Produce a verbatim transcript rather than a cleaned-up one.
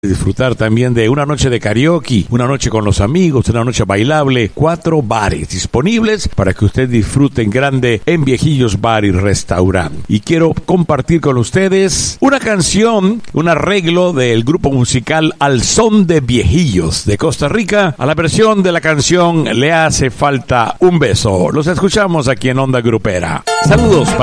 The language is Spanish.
Disfrutar también de una noche de karaoke, una noche con los amigos, una noche bailable. Cuatro bares disponibles para que usted disfrute en grande en Viejillos Bar y Restaurant. Y quiero compartir con ustedes una canción, un arreglo del grupo musical Al Son de Viejillos de Costa Rica, a la versión de la canción Le Hace Falta un Beso. Los escuchamos aquí en Onda Grupera. Saludos para